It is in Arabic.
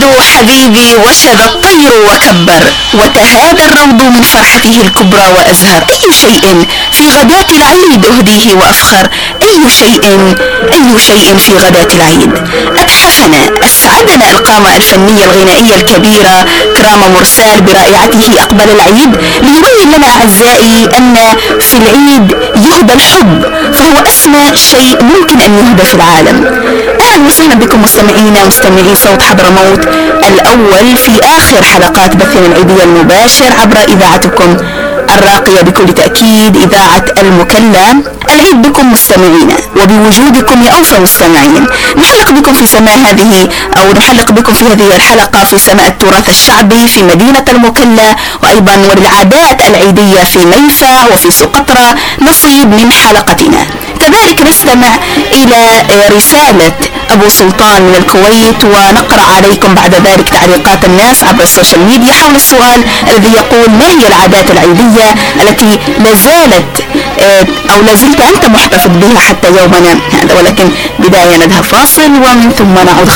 حبيبي وشذ الطير وكبر، وتهادى الروض من فرحته الكبرى وأزهر. أي شيء في غداة العيد أهديه وأفخر، أي شيء في غداة العيد. أتحفنا أسعدنا القامة الفنية الغنائية الكبيرة كرام مرسال برائعته أقبل العيد ليبين لنا أعزائي أن في العيد يهدى الحب، فهو أسمى شيء ممكن أن يهدى في العالم. أهلا وسهلا بكم مستمعي صوت حضرموت الأول في آخر حلقات بثنا العيدية المباشر عبر إذاعتكم الراقية بكل تأكيد، إذاعة المكلا. العيد بكم مستمعين وبوجودكم يا أوفى مستمعين. نحلق بكم في هذه الحلقة في سماء التراث الشعبي في مدينة المكلا، وأيضا وللعادات العيدية في ميفا وفي سقطرى نصيب من حلقتنا. كذلك نستمع إلى رسالة أبو سلطان من الكويت، ونقرأ عليكم بعد ذلك تعليقات الناس عبر السوشيال ميديا حول السؤال الذي يقول: ما هي العادات العيدية التي لازلت أنت محتفظ بها حتى يومنا هذا؟ ولكن بداية نذهب فاصل ومن ثم نعود.